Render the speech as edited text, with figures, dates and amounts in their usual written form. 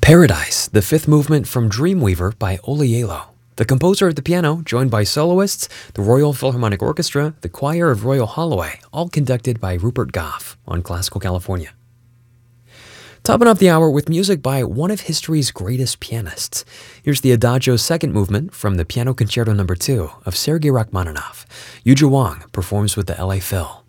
Paradise, the fifth movement from Dreamweaver by Oliello. The composer of the piano, joined by soloists, the Royal Philharmonic Orchestra, the Choir of Royal Holloway, all conducted by Rupert Goff on Classical California. Topping off the hour with music by one of history's greatest pianists. Here's the Adagio second movement from the Piano Concerto No. 2 of Sergei Rachmaninoff. Yuja Wang performs with the LA Phil.